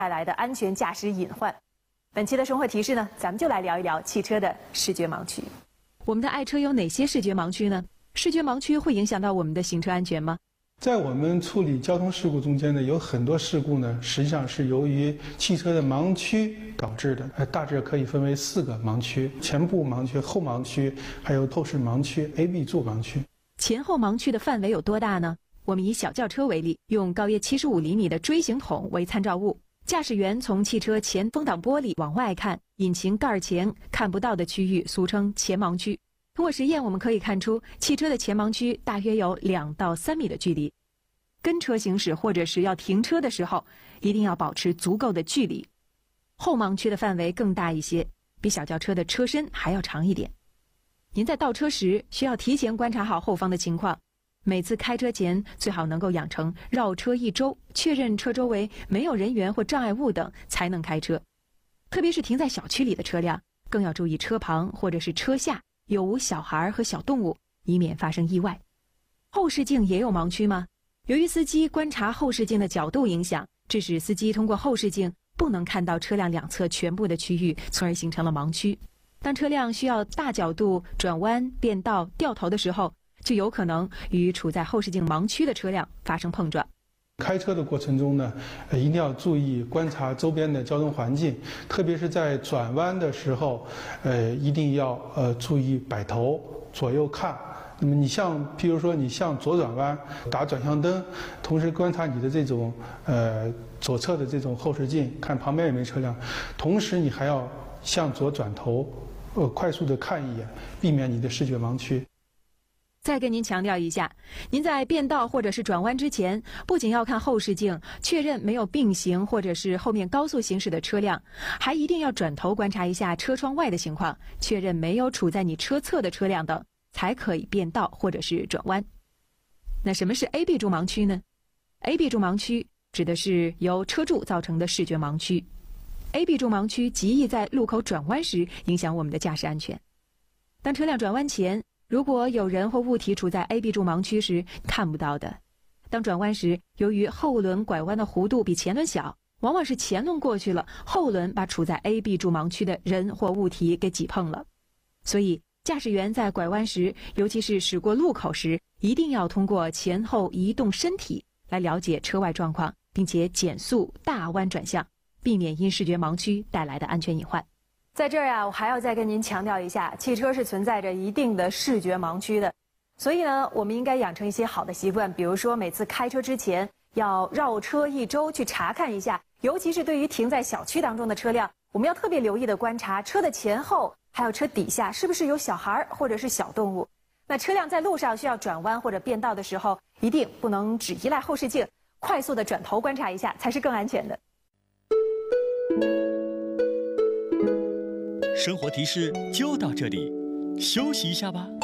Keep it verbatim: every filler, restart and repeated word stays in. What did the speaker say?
带来的安全驾驶隐患。本期的生活提示呢，咱们就来聊一聊汽车的视觉盲区。我们的爱车有哪些视觉盲区呢？视觉盲区会影响到我们的行车安全吗？ 在我们处理交通事故中间呢，有很多事故呢，实际上是由于汽车的盲区导致的。呃，大致可以分为四个盲区：前部盲区、后盲区，还有后视盲区、A B 柱盲区。 前后盲区的范围有多大呢？我们以小轿车为例，用高约七十五厘米的锥形筒为参照物，驾驶员从汽车前风挡玻璃往外看，引擎盖前看不到的区域俗称前盲区。通过实验，我们可以看出汽车的前盲区大约有两到三米的距离。跟车行驶或者是要停车的时候，一定要保持足够的距离。后盲区的范围更大一些，比小轿车的车身还要长一点。您在倒车时需要提前观察好后方的情况，每次开车前最好能够养成绕车一周，确认车周围没有人员或障碍物等才能开车。特别是停在小区里的车辆，更要注意车旁或者是车下有无小孩和小动物，以免发生意外。后视镜也有盲区吗？由于司机观察后视镜的角度影响，致使司机通过后视镜不能看到车辆两侧全部的区域，从而形成了盲区。当车辆需要大角度转弯、变道、掉头的时候，就有可能与处在后视镜盲区的车辆发生碰撞。 开车的过程中呢，呃，一定要注意观察周边的交通环境，特别是在转弯的时候，呃，一定要呃注意摆头、左右看。那么你像，譬如说你向左转弯，打转向灯，同时观察你的这种呃左侧的这种后视镜，看旁边有没有车辆，同时你还要向左转头，呃，快速的看一眼，避免你的视觉盲区。 再跟您强调一下，您在变道或者是转弯之前，不仅要看后视镜，确认没有并行或者是后面高速行驶的车辆，还一定要转头观察一下车窗外的情况，确认没有处在你车侧的车辆等，才可以变道或者是转弯。那什么是 A B 柱盲区呢？ A B 柱盲区指的是由车柱造成的视觉盲区。A B 柱盲区极易在路口转弯时影响我们的驾驶安全。当车辆转弯前，如果有人或物体处在 A B 柱盲区时看不到的，当转弯时，由于后轮拐弯的弧度比前轮小，往往是前轮过去了，后轮把处在 A B 柱盲区的人或物体给挤碰了。所以驾驶员在拐弯时，尤其是驶过路口时，一定要通过前后移动身体来了解车外状况，并且减速大弯转向，避免因视觉盲区带来的安全隐患。在这儿啊，我还要再跟您强调一下，汽车是存在着一定的视觉盲区的，所以呢，我们应该养成一些好的习惯，比如说每次开车之前要绕车一周去查看一下，尤其是对于停在小区当中的车辆，我们要特别留意的观察车的前后，还有车底下是不是有小孩或者是小动物。那车辆在路上需要转弯或者变道的时候，一定不能只依赖后视镜，快速的转头观察一下才是更安全的。 生活提示就到这里，休息一下吧。